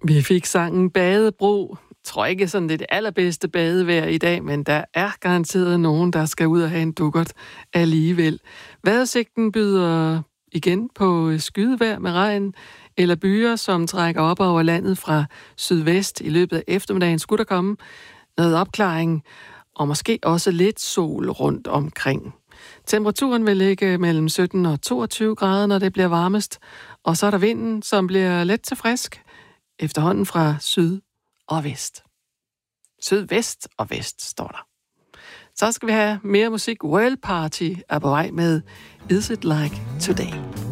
Vi fik sangen Badebro. Jeg tror ikke sådan det allerbedste badevejr i dag, men der er garanteret nogen, der skal ud og have en dukkert alligevel. Vejrudsigten byder igen på skydevejr med regn eller byer, som trækker op over landet fra sydvest. I løbet af eftermiddagen skulle der komme noget opklaring og måske også lidt sol rundt omkring. Temperaturen vil ligge mellem 17 og 22 grader, når det bliver varmest, og så er der vinden, som bliver let til frisk, efterhånden fra syd og vest. Sydvest og vest, står der. Så skal vi have mere musik. World Party er på vej med Is It Like Today.